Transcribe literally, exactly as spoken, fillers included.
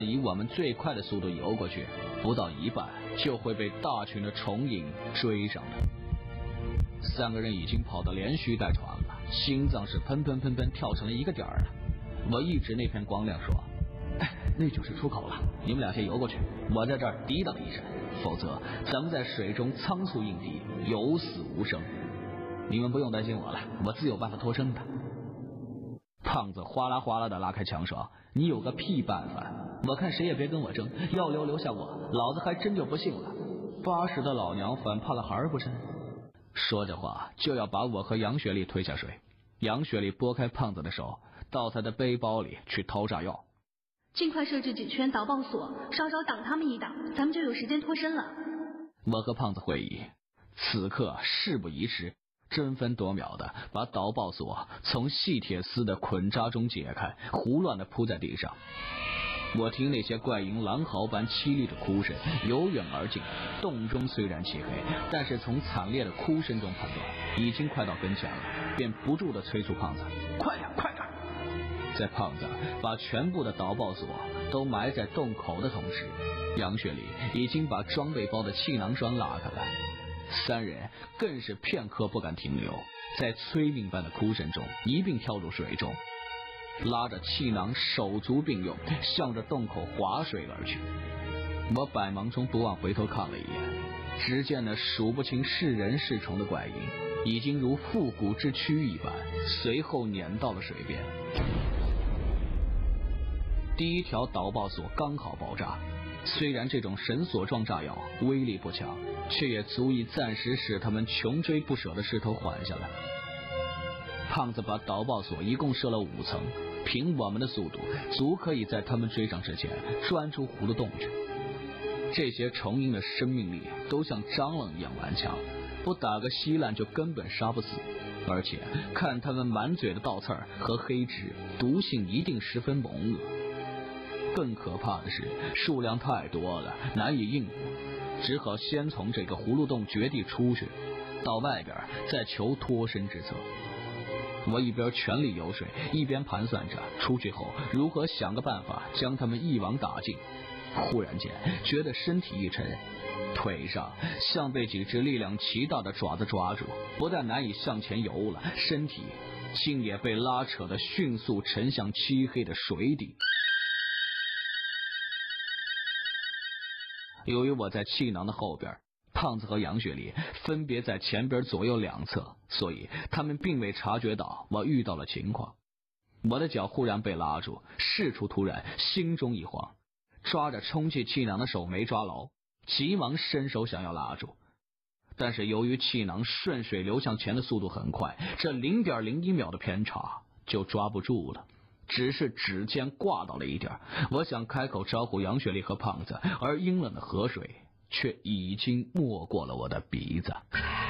以我们最快的速度游过去，不到一半就会被大群的虫蝇追上的。三个人已经跑得连虚带喘了，心脏是喷喷喷喷跳成了一个点儿了。我一直那片光亮说，哎，那就是出口了，你们俩先游过去，我在这儿抵挡一阵，否则咱们在水中仓促应敌，有死无生。你们不用担心我了，我自有办法脱身的。胖子哗啦哗啦的拉开强爽，你有个屁办法？我看谁也别跟我争，要留留下我，老子还真就不信了。八十的老娘反怕了孩儿不成？说着话就要把我和杨雪丽推下水。杨雪丽拨开胖子的手，到他的背包里去掏炸药。 尽快设置几圈导爆索，稍稍挡他们一挡，咱们就有时间脱身了。 我和胖子会议，此刻事不宜迟，争分夺秒的把导爆索从细铁丝的捆扎中解开，胡乱的铺在地上。我听那些怪蝇狼嚎般凄厉的哭声由远而近，洞中虽然漆黑，但是从惨烈的哭声中判断已经快到跟前了，便不住的催促胖子快点快点。在胖子把全部的导爆索都埋在洞口的同时，杨雪丽已经把装备包的气囊栓拉开了。三人更是片刻不敢停留，在催命般的哭声中一并跳入水中，拉着气囊手足并用，向着洞口划水而去。我百忙中不忘回头看了一眼，只见那数不清是人是虫的怪蝇已经如复古之躯一般，随后碾到了水边。第一条导爆索刚好爆炸，虽然这种绳索状炸药威力不强，却也足以暂时使他们穷追不舍的势头缓下来。胖子把导爆索一共设了五层，凭我们的速度足可以在他们追上之前钻出葫芦洞去。这些虫蝇的生命力都像蟑螂一样顽强，不打个稀烂就根本杀不死，而且看他们满嘴的倒刺儿和黑汁，毒性一定十分猛恶。更可怕的是数量太多了，难以应付，只好先从这个葫芦洞绝地出去，到外边再求脱身之策。我一边全力游水，一边盘算着出去后如何想个办法将他们一网打尽。忽然间觉得身体一沉，腿上像被几只力量奇大的爪子抓住，不但难以向前游了，身体竟也被拉扯得迅速沉向漆黑的水底。由于我在气囊的后边，胖子和杨雪丽分别在前边左右两侧，所以他们并未察觉到我遇到了情况。我的脚忽然被拉住，事出突然，心中一慌，抓着充气气囊的手没抓牢，急忙伸手想要拉住，但是由于气囊顺水流向前的速度很快，这 零点零一秒的偏差就抓不住了，只是指尖挂到了一点。我想开口招呼杨雪丽和胖子，而阴冷的河水却已经没过了我的鼻子。